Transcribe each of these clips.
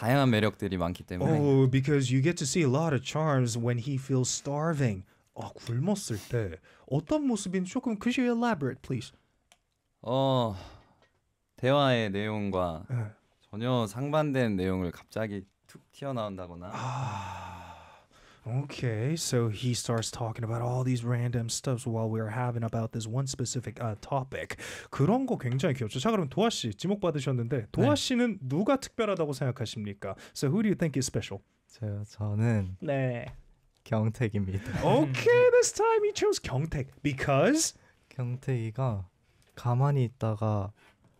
다양한 매력들이 많기 때문에. Oh, because you get to see a lot of charms when he feels starving. 굶었을 때 어떤 모습인지 조금 could you elaborate, please? 대화의 내용과 네. 전혀 상반된 내용을 갑자기 툭 튀어나온다거나. Okay, so he starts talking about all these random stuffs while we're having about this one specific topic. 그런 거 굉장히 귀엽죠. 자, 그럼 도아 씨 지목 받으셨는데 도아 씨는 누가 특별하다고 생각하십니까? So who do you think is special? 저는 네. 경택입니다. Okay, this time he chose 경택 because 경택이가 가만히 있다가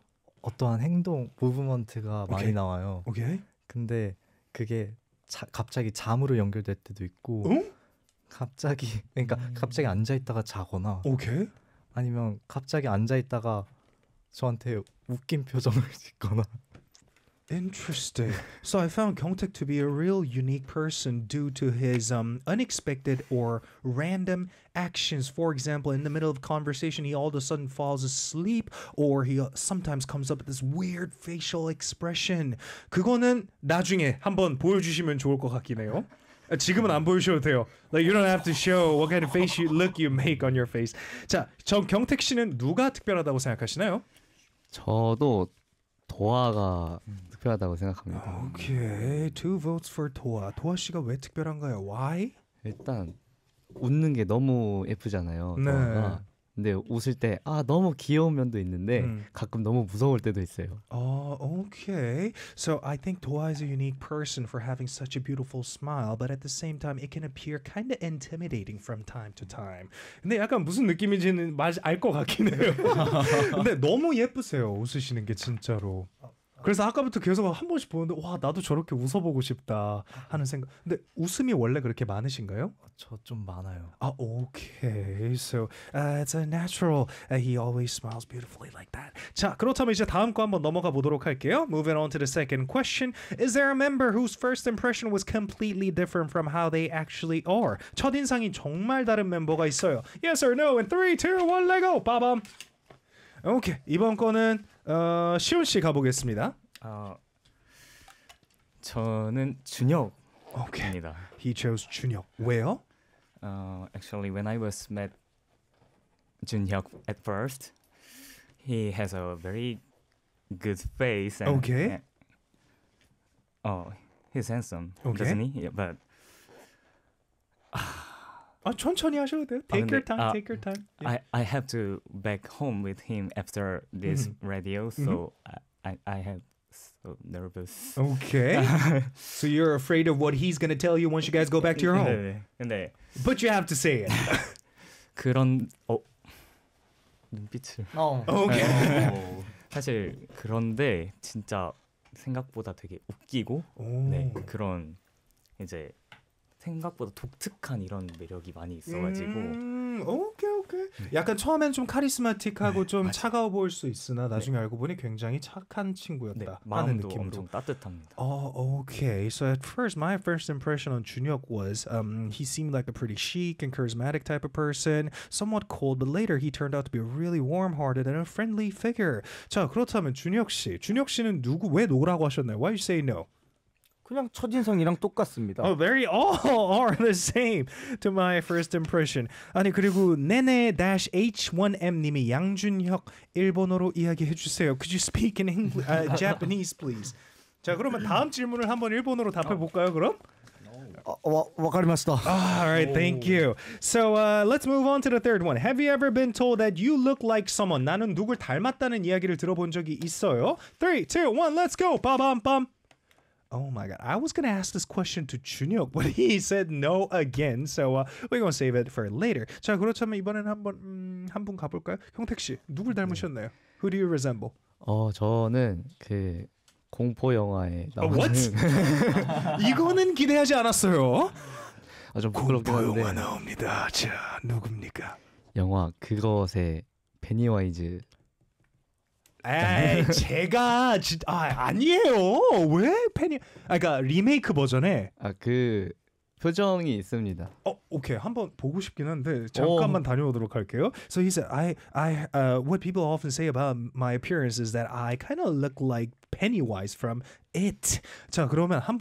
어떠한 행동, 무브먼트가 오케이. 많이 나와요. Okay. 근데 그게 갑자기 잠으로 연결될 때도 있고 갑자기 갑자기 앉아 있다가 자거나 Okay. 아니면 갑자기 앉아 있다가 저한테 웃긴 표정을 짓거나. Interesting. So I found Kyungtaek to be a real unique person due to his unexpected or random actions. For example, in the middle of conversation, he all of a sudden falls asleep, or he sometimes comes up with this weird facial expression. 그거는 나중에 한번 보여주시면 좋을 것 같긴 해요. 지금은 안 보여주셔도 돼요. Like you don't have to show what kind of face look you make on your face. 자, 경택 씨는 누가 특별하다고 생각하시나요? 저도 도아가 특별하다고 생각합니다. Okay, 2 votes for 도아. 도아 씨가 왜 특별한가요? Why? 일단 웃는 게 너무 예쁘잖아요. 네. 도아가. 근데 웃을 때 너무 귀여운 면도 있는데 가끔 너무 무서울 때도 있어요. Okay. So I think Doa is a unique person for having such a beautiful smile, but at the same time, it can appear kind of intimidating from time to time. 근데 약간 무슨 느낌인지는 알 것 같긴 해요. 근데 너무 예쁘세요. 웃으시는 게 진짜로. 그래서 아까부터 계속 한 번씩 보는데 와 나도 저렇게 웃어보고 싶다 하는 생각. 근데 웃음이 원래 그렇게 많으신가요? 저 좀 많아요. Okay. So it's a natural. He always smiles beautifully like that. 자, 그렇다면 이제 다음 거 한번 넘어가 보도록 할게요. Moving on to the second question. Is there a member whose first impression was completely different from how they actually are? 첫인상이 정말 다른 멤버가 있어요. Yes or no? In 3, 2, 1, let go. 빠밤. 오케이. 이번 거는 시온 씨 가보겠습니다. 저는 준혁입니다. Okay. He chose 준혁. 왜요? Actually, when I was met Junhyuk at first, he has a very good face. And, Okay. he's handsome, Okay. doesn't he? Yeah, but 천천히 하셔도 돼요. Take your time. Take your time. Yeah. I have to back home with him after this radio, so I have so nervous. Okay. So you're afraid of what he's gonna tell you once you guys go back to your home. 근데 But you have to say it. 그런 눈빛을 Okay. 사실 그런데 진짜 생각보다 되게 웃기고 네 그런 이제 생각보다 독특한 이런 매력이 많이 있어가지고 오케이. 약간 처음엔 좀 카리스마틱하고 좀 차가워 보일 수 있으나 나중에 알고 보니 굉장히 착한 친구였다 네, 하는 마음도 느낌으로. 엄청 따뜻합니다. Okay. So at first, my first impression on 준혁 was he seemed like a pretty chic and charismatic type of person, somewhat cold, but later he turned out to be a really warm-hearted and a friendly figure. 자, 그렇다면 준혁 씨는 왜 노라고 하셨나요? Why you say no? 그냥 첫인상이랑 똑같습니다. Very all are the same to my first impression. 아니 그리고 네네-H1M님이 양준혁 일본어로 이야기해 주세요. Could you speak in English, Japanese, please? 자, 그러면 다음 질문을 한번 일본어로 답해 볼까요, 그럼? わかりました. All right, thank you. So let's move on to the third one. Have you ever been told that you look like someone? 나는 누굴 닮았다는 이야기를 들어본 적이 있어요? 3, 2, 1, let's go. 빠밤빰. Oh my god. I was going to ask this question to 준혁, but he said no again. So we're going to save it for later. 자, 그렇다면 이번엔 한 분 가볼까요? 형택 씨, 누굴 닮으셨나요? Who do you resemble? 저는 그 공포 영화에 나오는 What? 이거는 기대하지 않았어요. 좀 부끄럽긴 한데 영화 나옵니다. 자, 누굽니까? 영화 그것의 페니와이즈. 에이, 제가 아니에요. 왜 그러니까 리메이크 버전에 그 표정이 있습니다. 오케이. 한번 보고 싶긴 한데 잠깐만 다녀오도록 할게요. So he said, what people often say about my appearance is that I kind of look like Pennywise from It. 자, 그러면 한